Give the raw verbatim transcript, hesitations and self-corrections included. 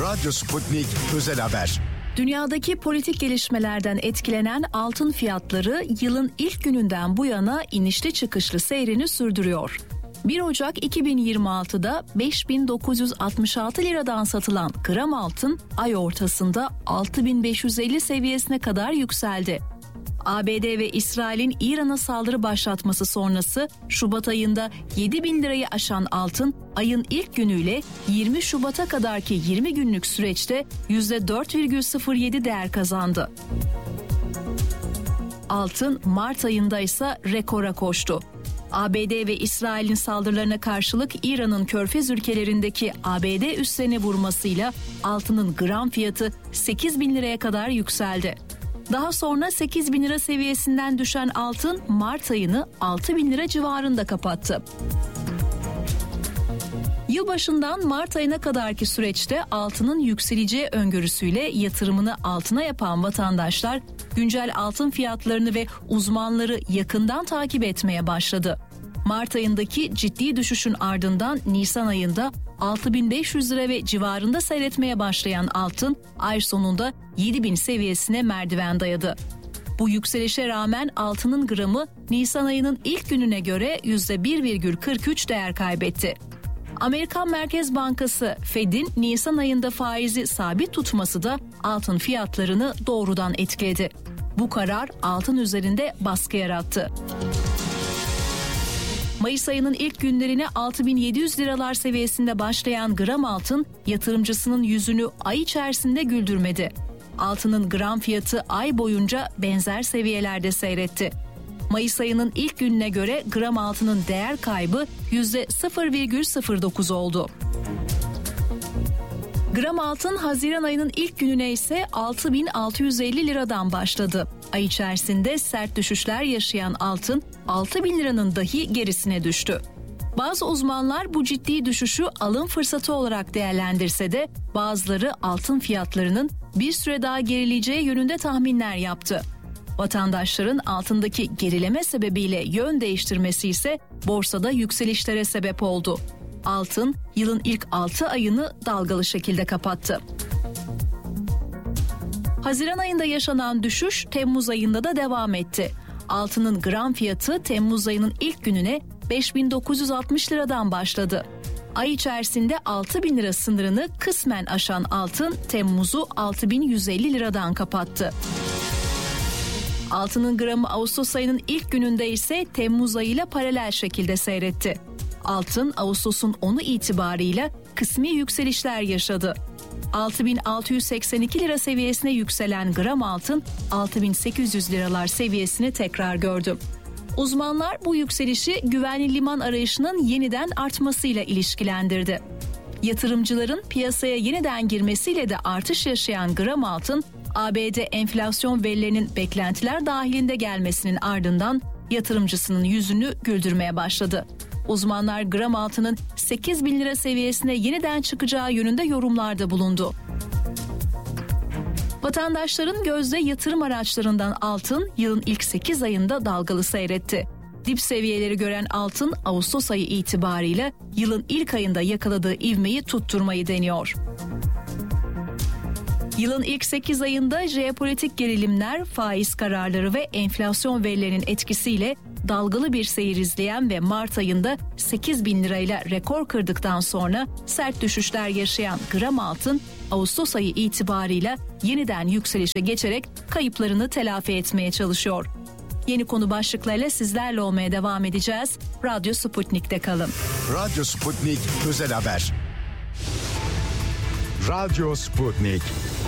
Radyo Sputnik Özel Haber. Dünyadaki politik gelişmelerden etkilenen altın fiyatları yılın ilk gününden bu yana inişli çıkışlı seyrini sürdürüyor. bir Ocak iki bin yirmi altıda beş bin dokuz yüz altmış altı liradan satılan gram altın ay ortasında altı bin beş yüz elli seviyesine kadar yükseldi. A B D ve İsrail'in İran'a saldırı başlatması sonrası Şubat ayında yedi bin lirayı aşan altın ayın ilk günüyle yirmi Şubat'a kadarki yirmi günlük süreçte yüzde dört virgül sıfır yedi değer kazandı. Altın Mart ayında ise rekora koştu. A B D ve İsrail'in saldırılarına karşılık İran'ın Körfez ülkelerindeki A B D üslerine vurmasıyla altının gram fiyatı sekiz bin liraya kadar yükseldi. Daha sonra sekiz bin lira seviyesinden düşen altın Mart ayını altı bin lira civarında kapattı. Yılbaşından Mart ayına kadarki süreçte altının yükseleceği öngörüsüyle yatırımını altına yapan vatandaşlar güncel altın fiyatlarını ve uzmanları yakından takip etmeye başladı. Mart ayındaki ciddi düşüşün ardından Nisan ayında altı bin beş yüz lira ve civarında seyretmeye başlayan altın ay sonunda yedi bin seviyesine merdiven dayadı. Bu yükselişe rağmen altının gramı Nisan ayının ilk gününe göre yüzde bir virgül kırk üç değer kaybetti. Amerikan Merkez Bankası Fed'in Nisan ayında faizi sabit tutması da altın fiyatlarını doğrudan etkiledi. Bu karar altın üzerinde baskı yarattı. Mayıs ayının ilk günlerine altı bin yedi yüz liralar seviyesinde başlayan gram altın yatırımcısının yüzünü ay içerisinde güldürmedi. Altının gram fiyatı ay boyunca benzer seviyelerde seyretti. Mayıs ayının ilk gününe göre gram altının değer kaybı yüzde sıfır virgül sıfır dokuz oldu. Gram altın Haziran ayının ilk gününe ise altı bin altı yüz elli liradan başladı. Ay içerisinde sert düşüşler yaşayan altın altı bin liranın dahi gerisine düştü. Bazı uzmanlar bu ciddi düşüşü alım fırsatı olarak değerlendirse de bazıları altın fiyatlarının bir süre daha gerileyeceği yönünde tahminler yaptı. Vatandaşların altındaki gerileme sebebiyle yön değiştirmesi ise borsada yükselişlere sebep oldu. Altın yılın ilk altı ayını dalgalı şekilde kapattı. Haziran ayında yaşanan düşüş Temmuz ayında da devam etti. Altının gram fiyatı Temmuz ayının ilk gününe beş bin dokuz yüz altmış liradan başladı. Ay içerisinde altı bin lira sınırını kısmen aşan altın Temmuz'u altı bin yüz elli liradan kapattı. Altının gramı Ağustos ayının ilk gününde ise Temmuz ayıyla paralel şekilde seyretti. Altın Ağustos'un onu itibarıyla kısmi yükselişler yaşadı. altı bin altı yüz seksen iki lira seviyesine yükselen gram altın altı bin sekiz yüz liralar seviyesini tekrar gördü. Uzmanlar bu yükselişi güvenli liman arayışının yeniden artmasıyla ilişkilendirdi. Yatırımcıların piyasaya yeniden girmesiyle de artış yaşayan gram altın, A B D enflasyon verilerinin beklentiler dahilinde gelmesinin ardından yatırımcısının yüzünü güldürmeye başladı. Uzmanlar gram altının sekiz bin lira seviyesine yeniden çıkacağı yönünde yorumlarda bulundu. Vatandaşların gözde yatırım araçlarından altın yılın ilk sekiz ayında dalgalı seyretti. Dip seviyeleri gören altın Ağustos ayı itibarıyla yılın ilk ayında yakaladığı ivmeyi tutturmayı deniyor. Yılın ilk sekiz ayında jeopolitik gerilimler, faiz kararları ve enflasyon verilerinin etkisiyle dalgalı bir seyir izleyen ve Mart ayında sekiz bin lirayla rekor kırdıktan sonra sert düşüşler yaşayan gram altın, Ağustos ayı itibarıyla yeniden yükselişe geçerek kayıplarını telafi etmeye çalışıyor. Yeni konu başlıklarıyla sizlerle olmaya devam edeceğiz. Radyo Sputnik'te kalın. Radyo Sputnik Özel Haber. Radyo Sputnik.